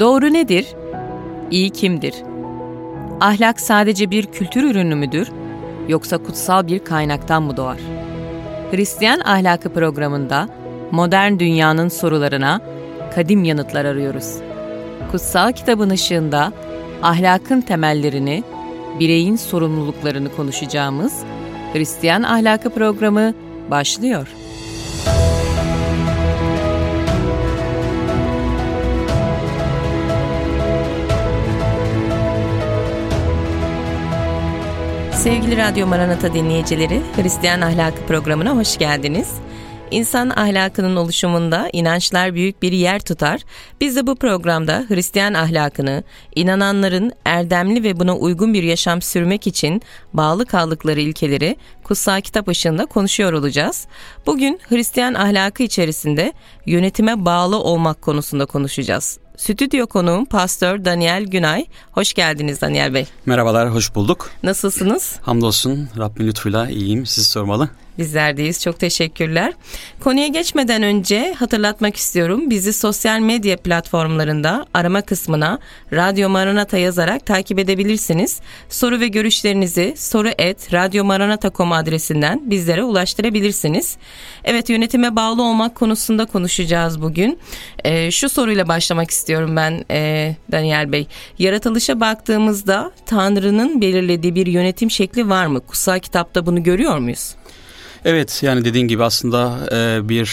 Doğru nedir? İyi kimdir? Ahlak sadece bir kültür ürünü müdür? Yoksa kutsal bir kaynaktan mı doğar? Hristiyan Ahlakı programında modern dünyanın sorularına kadim yanıtlar arıyoruz. Kutsal kitabın ışığında ahlakın temellerini, bireyin sorumluluklarını konuşacağımız Hristiyan Ahlakı programı başlıyor. Sevgili Radyo Maranata dinleyicileri, Hristiyan Ahlakı programına hoş geldiniz. İnsan ahlakının oluşumunda inançlar büyük bir yer tutar. Biz de bu programda Hristiyan ahlakını, inananların erdemli ve buna uygun bir yaşam sürmek için bağlı kaldıkları ilkeleri kutsal kitap ışığında konuşuyor olacağız. Bugün Hristiyan ahlakı içerisinde yönetime bağlı olmak konusunda konuşacağız. Stüdyo konuğum Pastör Daniel Günay. Hoş geldiniz Daniel Bey. Merhabalar, hoş bulduk. Nasılsınız? Hamdolsun, Rabbin lütfuyla iyiyim. Sizi sormalı. Bizler deyiz. Çok teşekkürler. Konuya geçmeden önce hatırlatmak istiyorum. Bizi sosyal medya platformlarında arama kısmına Radyo Maranata yazarak takip edebilirsiniz. Soru ve görüşlerinizi soru@radyomaranata.com adresinden bizlere ulaştırabilirsiniz. Evet, yönetime bağlı olmak konusunda konuşacağız bugün. Şu soruyla başlamak istiyorum ben Daniel Bey. Yaratılışa baktığımızda Tanrı'nın belirlediği bir yönetim şekli var mı? Kutsal kitapta bunu görüyor muyuz? Evet, yani dediğin gibi aslında bir